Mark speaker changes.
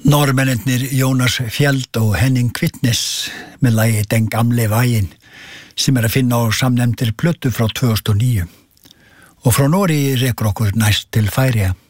Speaker 1: Norrmennir Jónas Fjeld og Henning Kvitnes með lagi Den gamle veien sem að finna á samnefndir plötu frá 2009 og frá Noregi rekur okkur næst til Færeyja.